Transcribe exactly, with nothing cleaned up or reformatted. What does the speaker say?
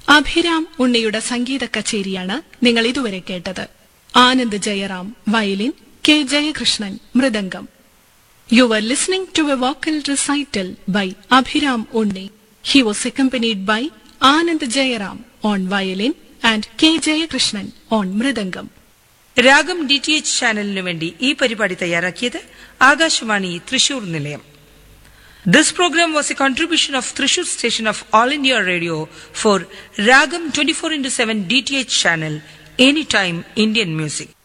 അഭിരാം ഉണ്ണിയുടെ സംഗീത കച്ചേരിയാണ് നിങ്ങൾ ഇതുവരെ കേട്ടത്. Anand Jayaram violin, K Jayakrishnan mridangam. You were listening to a vocal recital by Abhiram Unni. He was accompanied by Anand Jayaram on violin and K Jayakrishnan on mridangam. രാഗം D T H ചാനലിനു വേണ്ടി ഈ പരിപാടി തയ്യാറാക്കിയത് ആകാശവാണി തൃശൂർ നിലയം. This program was a contribution of Thrissur station of All India Radio for Ragam twenty-four into seven D T H channel, anytime Indian music.